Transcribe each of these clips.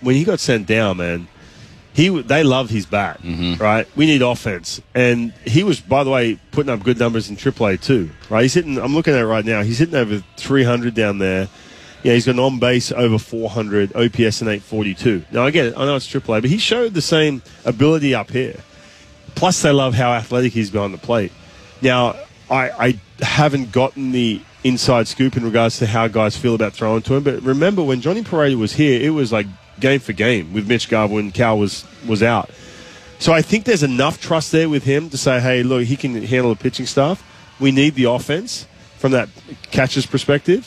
when he got sent down, man, they loved his bat, right? We need offense. And he was, by the way, putting up good numbers in AAA too, right? He's hitting, I'm looking at it right now, he's hitting over 300 down there. Yeah, he's got an on-base over 400, OPS in 842. Now, I get it. I know it's AAA, but he showed the same ability up here. Plus, they love how athletic he's behind the plate. Now, I haven't gotten the inside scoop in regards to how guys feel about throwing to him, but remember, when Johnny Peralta was here, it was like game for game with Mitch Garver when Cal was out. So I think there's enough trust there with him to say, hey, look, he can handle the pitching stuff. We need the offense from that catcher's perspective.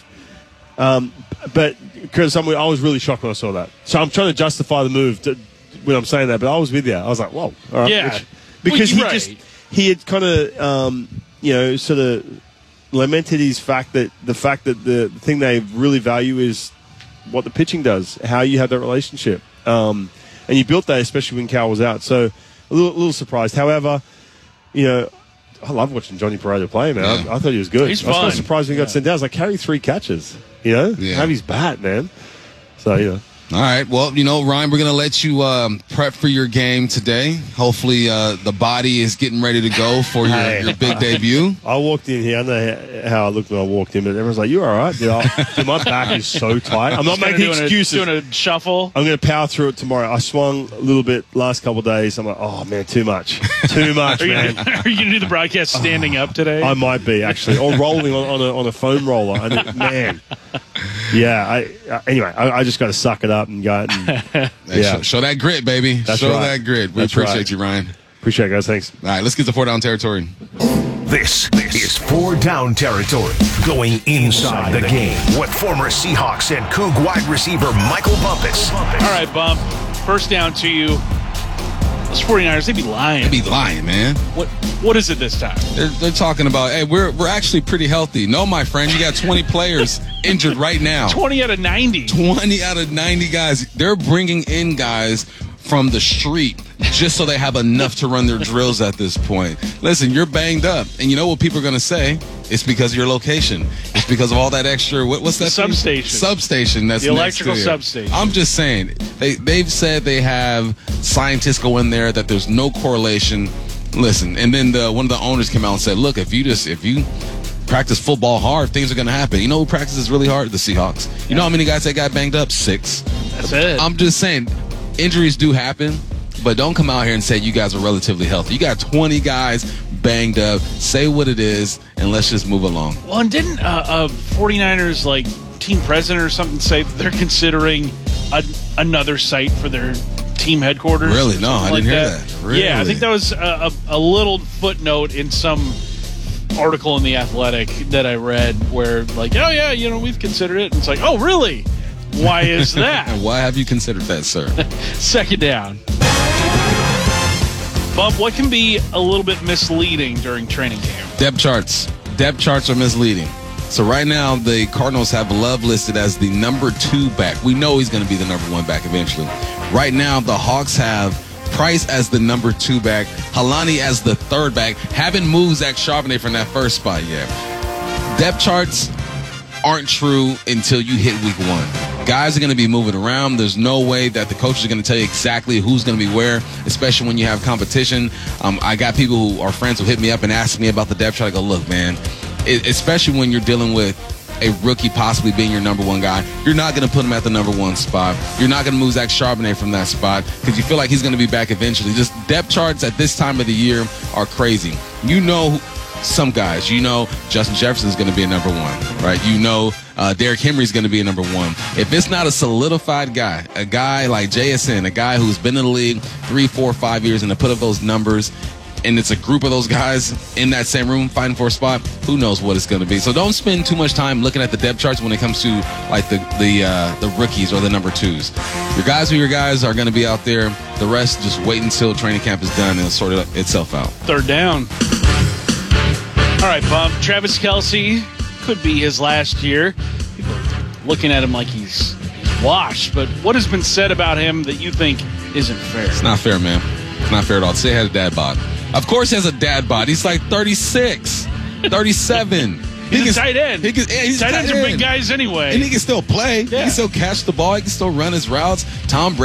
But because I was really shocked when I saw that. So I'm trying to justify the move when I'm saying that, but I was with you. I was like, whoa. All right. Yeah. Because he had kind of, sort of lamented the fact that the thing they really value is what the pitching does, how you have that relationship. And you built that, especially when Cal was out. So a little surprised. However, I love watching Johnny Peralta play, man. I thought he was good. He's I was fun. kind of surprised when he got sent down. I was like, carry 3 catches, have his bat, man. So, All right. Well, Ryan, we're going to let you prep for your game today. Hopefully the body is getting ready to go for your big debut. I walked in here. I know how I looked when I walked in, but everyone's like, you all right? Dude, my back is so tight. I'm not making excuses. Doing a shuffle. I'm going to power through it tomorrow. I swung a little bit last couple of days. I'm like, oh, man, too much. Too much, man. Are you going to do the broadcast standing up today? I might be, actually. Or rolling on a foam roller. Man. Yeah. Anyway, I just got to suck it up and go. Show that grit, baby. Show that grit. We appreciate you, Ryan. Appreciate it, guys. Thanks. All right, let's get to 4 Down territory. This is 4 Down territory. Going inside the game with former Seahawks and Coug wide receiver Michael Bumpus. All right, Bump. First down to you. Those 49ers, they'd be lying. They'd be lying, man. What is it this time? They're talking about, hey, we're actually pretty healthy. No, my friend, you got 20 players injured right now. 20 out of 90. 20 out of 90 guys. They're bringing in guys from the street just so they have enough to run their drills at this point. Listen, you're banged up. And you know what people are going to say? It's because of your location. It's because of all that extra, what's that substation. thing? Substation. That's the electrical next to substation. I'm just saying, they've said they have scientists go in there, that there's no correlation. Listen, and then one of the owners came out and said, look, if you practice football hard, things are going to happen. You know who practices really hard? The Seahawks. You know how many guys that got banged up? 6. That's it. I'm just saying, injuries do happen, but don't come out here and say you guys are relatively healthy. You got 20 guys banged up. Say what it is, and let's just move along. Well, and didn't 49ers team president or something say that they're considering another site for their team headquarters? Really? No, I didn't hear that. Really? Yeah, I think that was a little footnote in some article in The Athletic that I read where, we've considered it. And it's like, oh, really? Why is that? And why have you considered that, sir? Second down. Bump, what can be a little bit misleading during training camp? Depth charts. Depth charts are misleading. So right now, the Cardinals have Love listed as the number 2 back. We know he's going to be the number 1 back eventually. Right now, the Hawks have Price as the number 2 back, Halani as the 3rd back. Haven't moved Zach Charbonnet from that first spot yet. Depth charts aren't true until you hit week 1. Guys are going to be moving around. There's no way that the coaches are going to tell you exactly who's going to be where, especially when you have competition. I got people who are friends who hit me up and ask me about the depth chart. I go, look, man, especially when you're dealing with a rookie possibly being your number 1 guy, you're not going to put him at the number 1 spot. You're not going to move Zach Charbonnet from that spot because you feel like he's going to be back eventually. Just depth charts at this time of the year are crazy. Some guys, Justin Jefferson is going to be a number 1, right? Derrick Henry is going to be a number 1. If it's not a solidified guy, a guy like JSN, a guy who's been in the league 3, 4, 5 years and to put up those numbers, and it's a group of those guys in that same room fighting for a spot, who knows what it's going to be. So don't spend too much time looking at the depth charts when it comes to the rookies or the number 2s. Your guys are going to be out there. The rest, just wait until training camp is done and it'll sort itself out. Third down. All right, Bump. Travis Kelce could be his last year. People are looking at him like he's washed, but what has been said about him that you think isn't fair? It's not fair, man. It's not fair at all. Say he has a dad bod. Of course he has a dad bod. He's like 36, 37. He's a tight end. Tight ends are big guys anyway. And he can still play. Yeah. He can still catch the ball. He can still run his routes. Tom